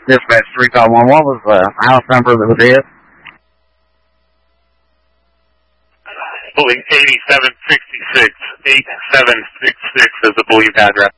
Dispatch 351, what was the house number that was hit? I believe 8766. 8766 is the believed address.